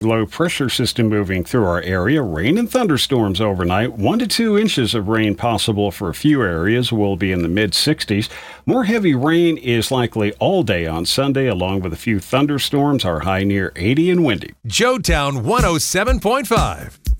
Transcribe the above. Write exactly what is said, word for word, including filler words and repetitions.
Low pressure system moving through our area. Rain and thunderstorms overnight. One to two inches of rain possible for a few areas. Will be in the mid sixties. More heavy rain is likely all day on Sunday, along with a few thunderstorms. Our high near eighty and windy. Joetown one oh seven point five.